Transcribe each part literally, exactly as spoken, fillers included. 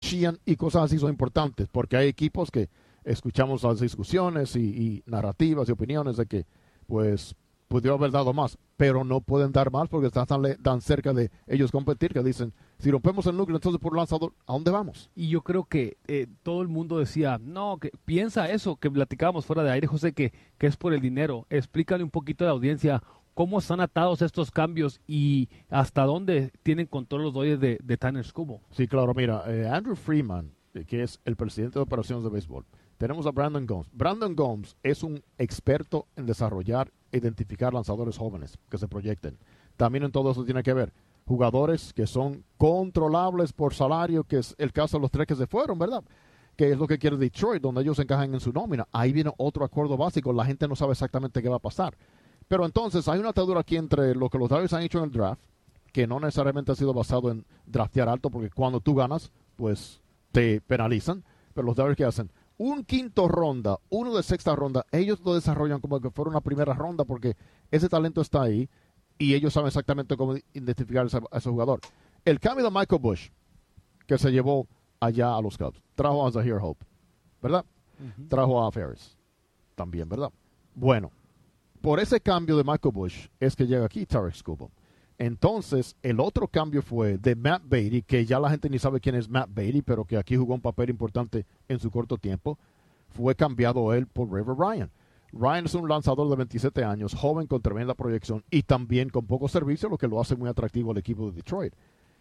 Sheehan y cosas así son importantes, porque hay equipos que escuchamos las discusiones y, y narrativas y opiniones de que, pues, pudiera haber dado más, pero no pueden dar más porque están tan, tan cerca de ellos competir que dicen, si rompemos el núcleo entonces por lanzador, ¿a dónde vamos? Y yo creo que eh, todo el mundo decía, no, que piensa eso, que platicábamos fuera de aire, José, que, que es por el dinero. Explícale un poquito a la audiencia cómo están atados estos cambios y hasta dónde tienen control los Dodgers de, de Tanner Skubal. Sí, claro, mira, eh, Andrew Freeman, eh, que es el presidente de operaciones de béisbol, tenemos a Brandon Gomes. Brandon Gomes es un experto en desarrollar e identificar lanzadores jóvenes que se proyecten. También en todo eso tiene que ver jugadores que son controlables por salario, que es el caso de los tres que se fueron, ¿verdad? Que es lo que quiere Detroit, donde ellos se encajan en su nómina. Ahí viene otro acuerdo básico, la gente no sabe exactamente qué va a pasar. Pero entonces hay una atadura aquí entre lo que los Dodgers han hecho en el draft, que no necesariamente ha sido basado en draftear alto, porque cuando tú ganas, pues te penalizan. Pero los Dodgers, ¿qué hacen? Un quinto ronda, uno de sexta ronda, ellos lo desarrollan como que fuera una primera ronda porque ese talento está ahí y ellos saben exactamente cómo identificar a ese, a ese jugador. El cambio de Michael Busch, que se llevó allá a los Cubs, trajo a Zahir Hope, ¿verdad? Uh-huh. Trajo a Ferris, también, ¿verdad? Bueno, por ese cambio de Michael Busch es que llega aquí Tarik Skubal. Entonces, el otro cambio fue de Matt Beatty, que ya la gente ni sabe quién es Matt Beatty, pero que aquí jugó un papel importante en su corto tiempo. Fue cambiado él por River Ryan. Ryan es un lanzador de veintisiete años, joven con tremenda proyección y también con poco servicio, lo que lo hace muy atractivo al equipo de Detroit.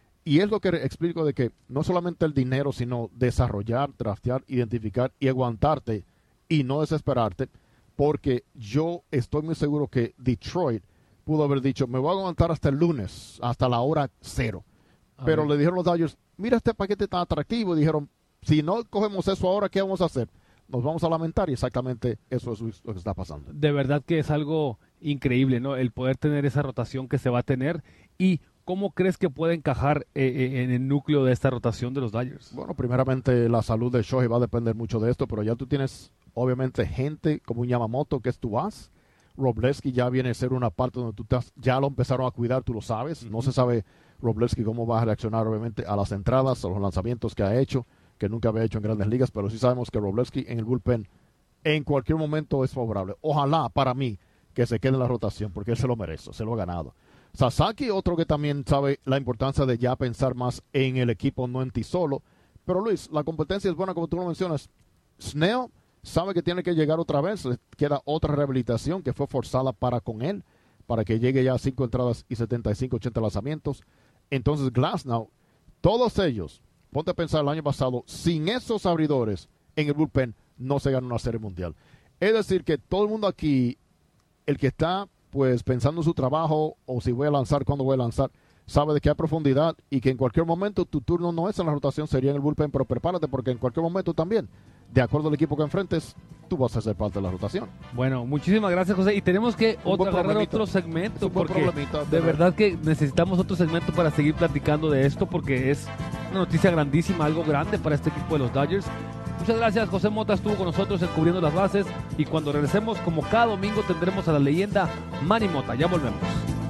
Y es lo que explico de que no solamente el dinero, sino desarrollar, draftear, identificar y aguantarte y no desesperarte, porque yo estoy muy seguro que Detroit pudo haber dicho, me voy a aguantar hasta el lunes, hasta la hora cero. A Pero ver. Le dijeron los Dodgers, mira este paquete tan atractivo, y dijeron, si no cogemos eso ahora, ¿qué vamos a hacer? Nos vamos a lamentar, y exactamente eso es lo que está pasando. De verdad que es algo increíble, ¿no? El poder tener esa rotación que se va a tener, y ¿cómo crees que puede encajar eh, en el núcleo de esta rotación de los Dodgers? Bueno, primeramente la salud de Shohei va a depender mucho de esto, pero ya tú tienes, obviamente, gente como un Yamamoto, que es tu as. Wroblewski ya viene a ser una parte donde tú estás, ya lo empezaron a cuidar, tú lo sabes. Uh-huh. No se sabe Wroblewski cómo va a reaccionar, obviamente, a las entradas, a los lanzamientos que ha hecho, que nunca había hecho en Grandes Ligas, pero sí sabemos que Wroblewski en el bullpen en cualquier momento es favorable. Ojalá, para mí, que se quede en la rotación, porque él se lo merece, se lo ha ganado. Sasaki, otro que también sabe la importancia de ya pensar más en el equipo, no en ti solo. Pero Luis, la competencia es buena, como tú lo mencionas. Snell sabe que tiene que llegar otra vez, le queda otra rehabilitación que fue forzada para con él, para que llegue ya a cinco entradas y setenta y cinco, ochenta lanzamientos. Entonces Glasnow, todos ellos, ponte a pensar el año pasado, sin esos abridores en el bullpen no se gana una serie mundial. Es decir que todo el mundo aquí, el que está pues pensando en su trabajo o si voy a lanzar, cuándo voy a lanzar, sabe de que hay profundidad y que en cualquier momento tu turno no es en la rotación, sería en el bullpen, pero prepárate porque en cualquier momento también, de acuerdo al equipo que enfrentes, tú vas a ser parte de la rotación. Bueno, muchísimas gracias, José, y tenemos que otro, agarrar otro segmento porque de verdad que necesitamos otro segmento para seguir platicando de esto porque es una noticia grandísima, algo grande para este equipo de los Dodgers. Muchas gracias, José Mota estuvo con nosotros en Cubriendo las Bases y cuando regresemos, como cada domingo, tendremos a la leyenda Manny Mota. Ya volvemos.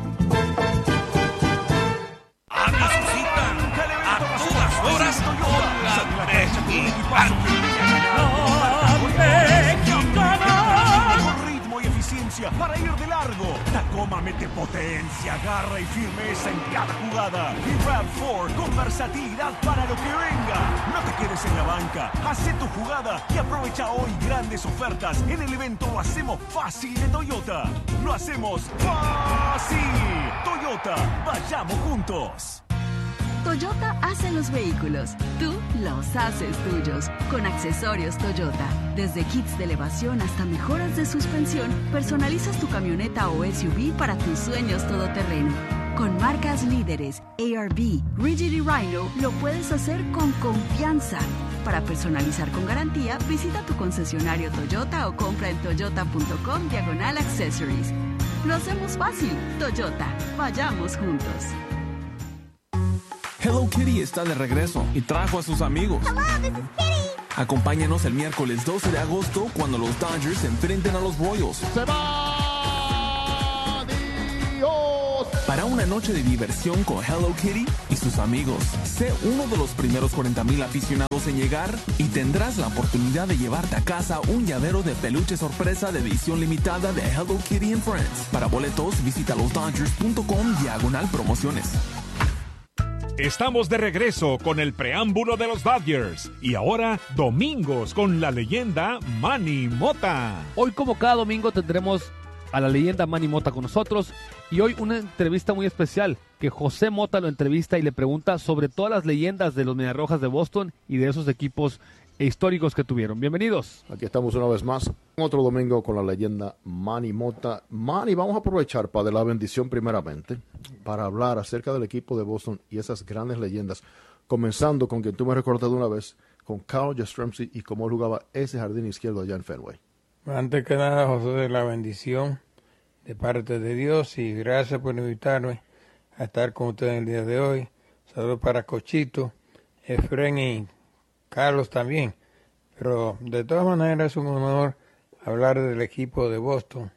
Habla su cita a todas horas con la mexicana. Con ritmo y eficiencia para ir de largo. Tacoma mete potencia, garra y firmeza en cada jugada. Y RAV cuatro con versatilidad para lo que venga. No te quedes en la banca. Hacé tu jugada y aprovecha hoy grandes ofertas en el evento Lo Hacemos Fácil de Toyota. Lo hacemos fácil. Toyota, vayamos juntos. Toyota hace los vehículos, tú los haces tuyos. Con accesorios Toyota, desde kits de elevación hasta mejoras de suspensión, personalizas tu camioneta o S U V para tus sueños todoterreno. Con marcas líderes, A R B, Rigid y Rhino, lo puedes hacer con confianza. Para personalizar con garantía, visita tu concesionario Toyota o compra en toyota.com diagonal accessories. Lo hacemos fácil. Toyota, vayamos juntos. Hello Kitty está de regreso y trajo a sus amigos. Hello, this is Kitty. Acompáñanos el miércoles doce de agosto cuando los Dodgers se enfrenten a los Royals. ¡Se va! ¡Dios! para una noche de diversión con Hello Kitty y sus amigos. Sé uno de los primeros cuarenta mil aficionados en llegar y tendrás la oportunidad de llevarte a casa un llavero de peluche sorpresa de edición limitada de Hello Kitty and Friends. Para boletos, visita los dodgers punto com diagonal promociones. Estamos de regreso con el preámbulo de los Dodgers. Y ahora, domingos con la leyenda Manny Mota. Hoy, como cada domingo, tendremos a la leyenda Manny Mota con nosotros. Y hoy una entrevista muy especial, que José Mota lo entrevista y le pregunta sobre todas las leyendas de los Mediarrojas de Boston y de esos equipos históricos que tuvieron. Bienvenidos. Aquí estamos una vez más, otro domingo con la leyenda Manny Mota. Manny, vamos a aprovechar para dar la bendición primeramente, para hablar acerca del equipo de Boston y esas grandes leyendas, comenzando con quien tú me recordaste una vez, con Carl Yastrzemski y cómo él jugaba ese jardín izquierdo allá en Fenway. Antes que nada, José, de la bendición de parte de Dios y gracias por invitarme a estar con ustedes en el día de hoy. Saludos para Cochito, Efren y Carlos también. Pero de todas maneras es un honor hablar del equipo de Boston,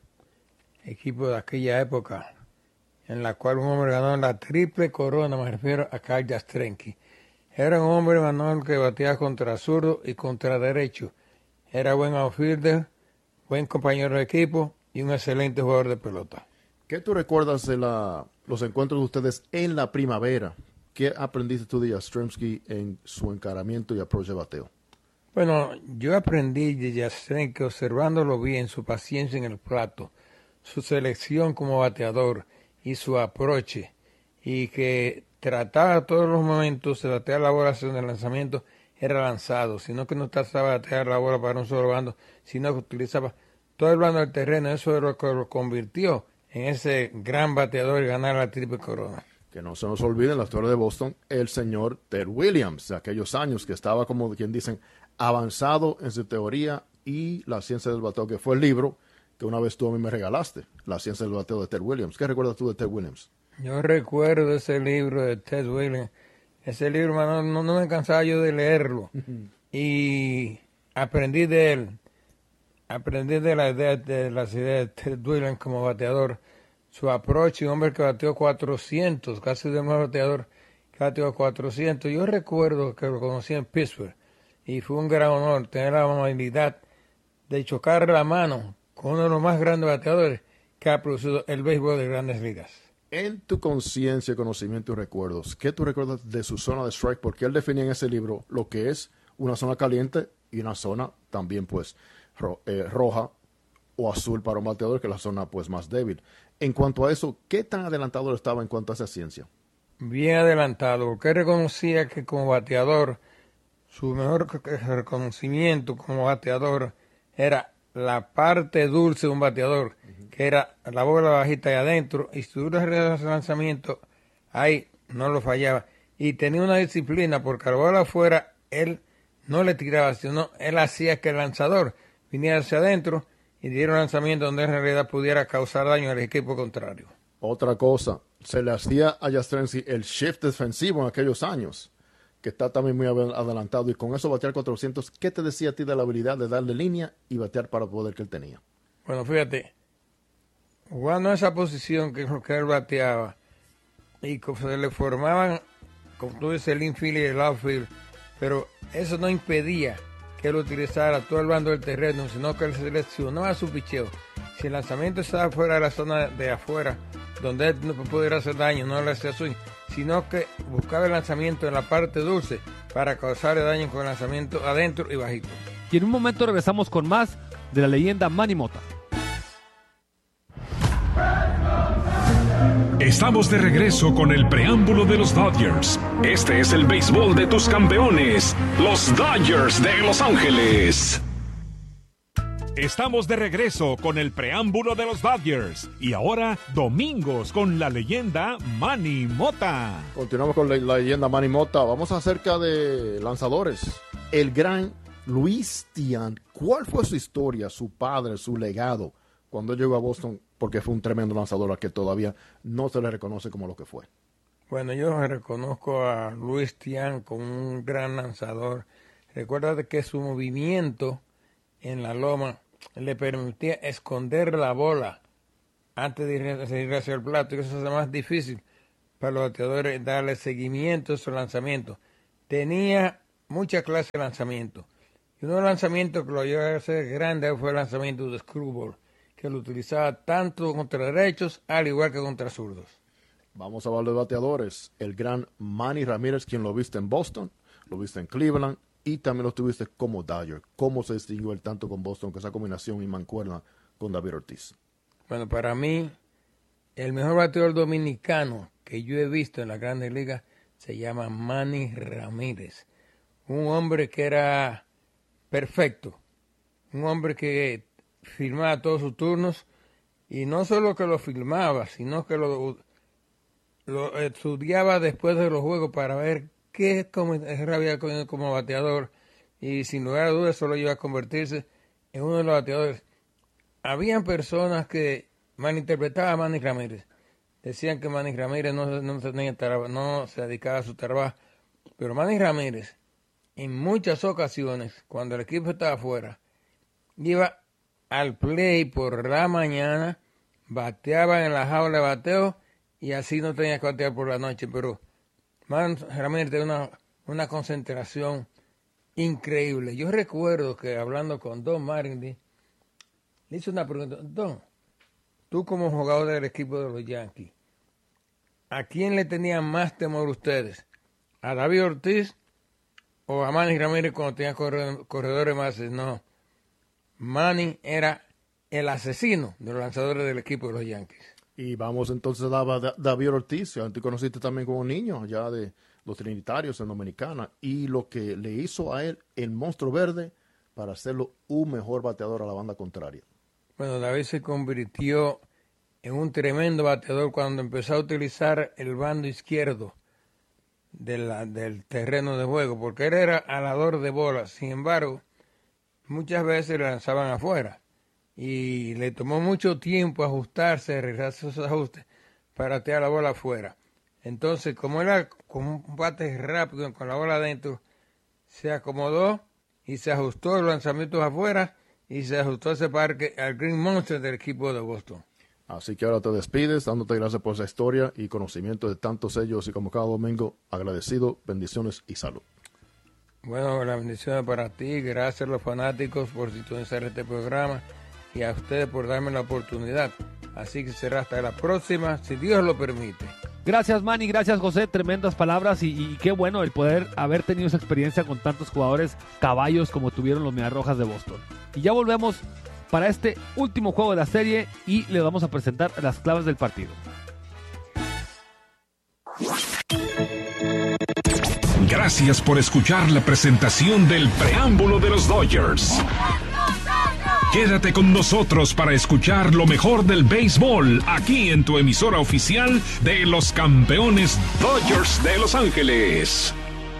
equipo de aquella época en la cual un hombre ganó la triple corona, me refiero a Carl Yastrzemski. Era un hombre, Manuel, que batía contra zurdo y contra derecho. Era buen outfielder, buen compañero de equipo y un excelente jugador de pelota. ¿Qué tú recuerdas de la, los encuentros de ustedes en la primavera? ¿Qué aprendiste tú de Yastrzemski en su encaramiento y approach de bateo? Bueno, yo aprendí de Yastrzemski observándolo bien, su paciencia en el plato, su selección como bateador y su approach, y que trataba todos los momentos de batear la bola hacia el lanzamiento era lanzado, sino que no trataba de batear la bola para un solo bando, sino que utilizaba todo el bando del terreno. Eso es lo que lo convirtió en ese gran bateador y ganar la triple corona. Que no se nos olvide en la historia de Boston, el señor Ted Williams, de aquellos años que estaba, como quien dicen, avanzado en su teoría y la ciencia del bateo, que fue el libro que una vez tú a mí me regalaste, La ciencia del bateo de Ted Williams. ¿Qué recuerdas tú de Ted Williams? Yo recuerdo ese libro de Ted Williams. Ese libro, mano, no, no me cansaba yo de leerlo. Y aprendí de él. Aprendí de, la idea, de las ideas de Ted Williams como bateador. Su approach, un hombre que bateó cuatrocientos, casi de más bateador que bateó cuatrocientos. Yo recuerdo que lo conocí en Pittsburgh y fue un gran honor tener la amabilidad de chocar la mano con uno de los más grandes bateadores que ha producido el béisbol de Grandes Ligas. En tu conciencia, conocimiento y recuerdos, ¿qué tú recuerdas de su zona de strike? Porque él definía en ese libro lo que es una zona caliente y una zona también pues ro- eh, roja o azul para un bateador, que es la zona pues más débil. En cuanto a eso, ¿qué tan adelantado estaba en cuanto a esa ciencia? Bien adelantado, porque reconocía que como bateador, su mejor reconocimiento como bateador era la parte dulce de un bateador, uh-huh. que era la bola bajita y adentro, y si tú le realizabas el lanzamiento, ahí no lo fallaba. Y tenía una disciplina, porque a la bola afuera, él no le tiraba, sino él hacía que el lanzador viniera hacia adentro y diera un lanzamiento donde en realidad pudiera causar daño al equipo contrario. Otra cosa, se le hacía a Yastrzemski el shift defensivo en aquellos años, que está también muy adelantado, y con eso batear cuatrocientos, ¿qué te decía a ti de la habilidad de darle línea y batear para el poder que él tenía? Bueno, fíjate, jugando esa posición que, que él bateaba, y se le formaban, como tú dices, el infield y el outfield, pero eso no impedía que él utilizara todo el bando del terreno, sino que él seleccionaba su picheo. Si el lanzamiento estaba fuera de la zona de afuera, donde él no pudiera hacer daño, no le hacía swing, sino que buscaba el lanzamiento en la parte dulce para causarle daño con el lanzamiento adentro y bajito. Y en un momento regresamos con más de la leyenda Manny Mota. Estamos de regreso con el preámbulo de los Dodgers. Este es el béisbol de tus campeones, los Dodgers de Los Ángeles. Estamos de regreso con el preámbulo de los Dodgers. Y ahora, domingos con la leyenda Manny Mota. Continuamos con la, la leyenda Manny Mota. Vamos acerca de lanzadores. El gran Luis Tiant. ¿Cuál fue su historia, su padre, su legado cuando llegó a Boston? Porque fue un tremendo lanzador al que todavía no se le reconoce como lo que fue. Bueno, yo reconozco a Luis Tiant como un gran lanzador. Recuerda que su movimiento en la loma le permitía esconder la bola antes de ir hacia el plato, y eso es más difícil para los bateadores darle seguimiento a su lanzamiento. Tenía mucha clase de lanzamiento. Y uno de los lanzamientos que lo llevó a ser grande fue el lanzamiento de screwball, que lo utilizaba tanto contra derechos al igual que contra zurdos. Vamos a hablar de bateadores. El gran Manny Ramírez, quien lo viste en Boston, lo viste en Cleveland y también lo tuviste como Dodger. ¿Cómo se distinguió el tanto con Boston, que esa combinación y mancuerna con David Ortiz? Bueno, para mí, el mejor bateador dominicano que yo he visto en la Grandes Ligas se llama Manny Ramírez. Un hombre que era perfecto. Un hombre que filmaba todos sus turnos y no solo que lo filmaba, sino que lo, lo estudiaba después de los juegos para ver qué había como, como bateador, y sin lugar a dudas solo iba a convertirse en uno de los bateadores. Habían personas que malinterpretaban a Manny Ramírez. Decían que Manny Ramírez no, no, tenía trabajo, no se dedicaba a su trabajo. Pero Manny Ramírez, en muchas ocasiones, cuando el equipo estaba afuera, iba al play por la mañana, bateaba en la jaula de bateo y así no tenía que batear por la noche. Pero Manny Ramírez tenía una, una concentración increíble. Yo recuerdo que hablando con Don Mattingly, le hice una pregunta. Don, tú como jugador del equipo de los Yankees, ¿a quién le tenían más temor ustedes? ¿A David Ortiz o a Manny Ramírez cuando tenía corredores, corredores más? No, Manny era el asesino de los lanzadores del equipo de los Yankees. Y vamos entonces a David Ortiz, que tú conociste también como niño, allá de los Trinitarios en Dominicana, y lo que le hizo a él el monstruo verde para hacerlo un mejor bateador a la banda contraria. Bueno, David se convirtió en un tremendo bateador cuando empezó a utilizar el bando izquierdo de la, del terreno de juego, porque él era alador de bolas. Sin embargo, muchas veces le lanzaban afuera y le tomó mucho tiempo ajustarse, realizar esos ajustes para batear la bola afuera. Entonces, como era como un bate rápido con la bola adentro, se acomodó y se ajustó los lanzamientos afuera y se ajustó ese parque al Green Monster del equipo de Boston. Así que ahora te despides, dándote gracias por esa historia y conocimiento de tantos sellos, y como cada domingo, agradecido, bendiciones y salud. Bueno, la bendición para ti, gracias a los fanáticos por sintonizar este programa y a ustedes por darme la oportunidad. Así que será hasta la próxima, si Dios lo permite. Gracias, Manny, gracias, José, tremendas palabras y, y qué bueno el poder haber tenido esa experiencia con tantos jugadores caballos como tuvieron los Mediarrojas de Boston. Y ya volvemos para este último juego de la serie y le vamos a presentar las claves del partido. Gracias por escuchar la presentación del preámbulo de los Dodgers. Quédate con nosotros para escuchar lo mejor del béisbol aquí en tu emisora oficial de los campeones Dodgers de Los Ángeles.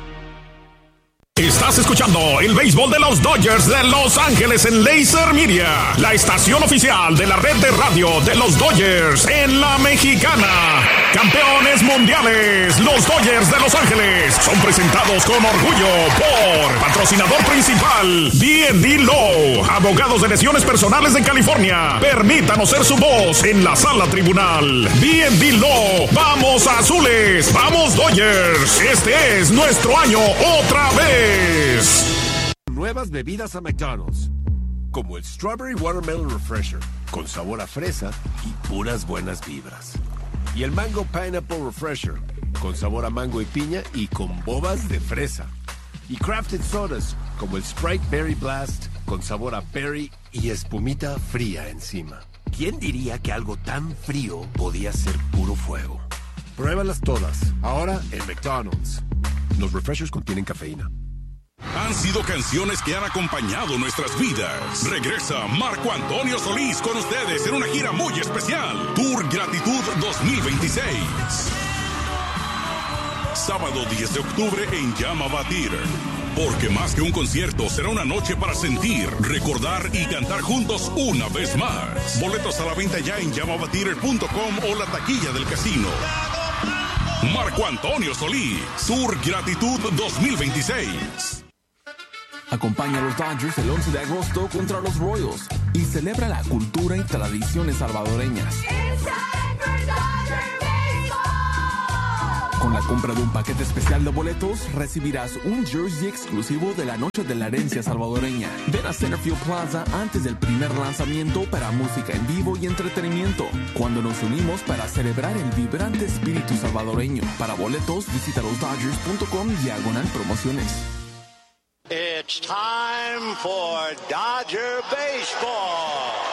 Estás escuchando el béisbol de los Dodgers de Los Ángeles en Laser Media, la estación oficial de la red de radio de los Dodgers en la Mexicana. Campeones mundiales, los Dodgers de Los Ángeles son presentados con orgullo por patrocinador principal D and D Law, abogados de lesiones personales de California. Permítanos ser su voz en la sala tribunal. D and D Law, vamos azules, vamos Dodgers. Este es nuestro año otra vez. Nuevas bebidas a McDonald's, como el Strawberry Watermelon Refresher, con sabor a fresa y puras buenas vibras. Y el Mango Pineapple Refresher, con sabor a mango y piña y con bobas de fresa. Y Crafted Sodas, como el Sprite Berry Blast, con sabor a berry y espumita fría encima. ¿Quién diría que algo tan frío podía ser puro fuego? Pruébalas todas, ahora en McDonald's. Los refreshers contienen cafeína. Han sido canciones que han acompañado nuestras vidas. Regresa Marco Antonio Solís con ustedes en una gira muy especial. Tour Gratitud dos mil veintiséis. Sábado diez de octubre en Yamava Theater. Porque más que un concierto, será una noche para sentir, recordar y cantar juntos una vez más. Boletos a la venta ya en yamava theater punto com o la taquilla del casino. Marco Antonio Solís, Tour Gratitud dos mil veintiséis. Acompaña a los Dodgers el once de agosto contra los Royals y celebra la cultura y tradiciones salvadoreñas. Con la compra de un paquete especial de boletos, recibirás un jersey exclusivo de la Noche de la Herencia Salvadoreña. Ven a Centerfield Plaza antes del primer lanzamiento para música en vivo y entretenimiento, cuando nos unimos para celebrar el vibrante espíritu salvadoreño. Para boletos, visita los dodgers punto com diagonal promociones. It's time for Dodger Baseball.